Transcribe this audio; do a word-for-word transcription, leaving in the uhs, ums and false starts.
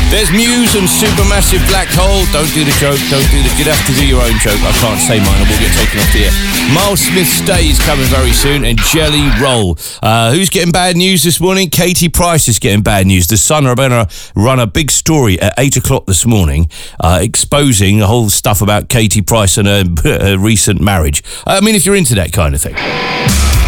There's Muse and Supermassive Black Hole. Don't do the joke, don't do the... You'd have to do your own joke. I can't say mine, I will get taken off the air. Miles Smith Stays coming very soon, and Jelly Roll. Uh, who's getting bad news this morning? Katie Price is getting bad news. The Sun are going to run a big story at eight o'clock this morning, uh, exposing the whole stuff about Katie Price and her, her recent marriage. I mean, if you're into that kind of thing.